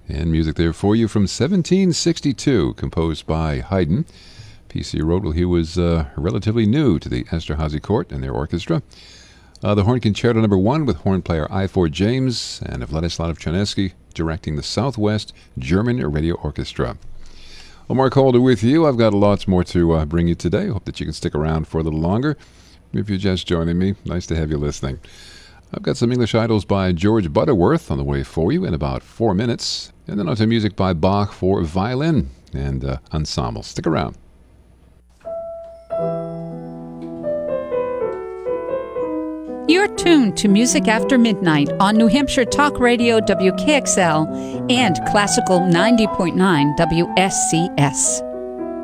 And music there for you from 1762, composed by Haydn. P.C. Rodwell, he was relatively new to the Esterhazy Court and their orchestra. The Horn Concerto No. 1 with horn player I4 James and Vladislav Czernesky directing the Southwest German Radio Orchestra. Well, Mark Holder with you. I've got lots more to bring you today. Hope that you can stick around for a little longer. If you're just joining me, nice to have you listening. I've got some English idols by George Butterworth on the way for you in about 4 minutes. And then on to music by Bach for violin and ensemble. Stick around. You're tuned to Music After Midnight on New Hampshire Talk Radio WKXL and Classical 90.9 WSCS.